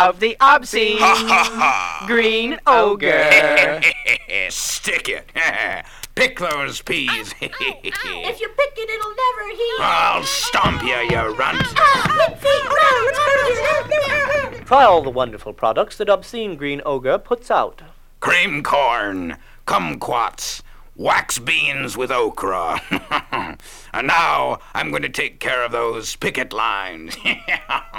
of the obscene green ogre. Stick it. Pick those peas. If you pick it, it'll never heal. I'll stomp you, you runt. Try all the wonderful products that Obscene Green Ogre puts out. Cream corn, kumquats, wax beans with okra. And now I'm going to take care of those picket lines.